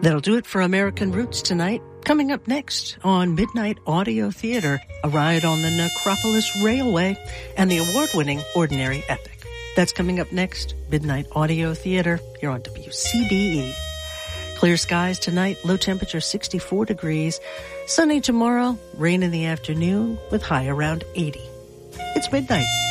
That'll do it for American Roots tonight. Coming up next on Midnight Audio Theater, a ride on the Necropolis Railway and the award-winning Ordinary Epic. That's coming up next, Midnight Audio Theater, here on WCBE. Clear skies tonight, low temperature 64 degrees. Sunny tomorrow, rain in the afternoon with high around 80. It's midnight.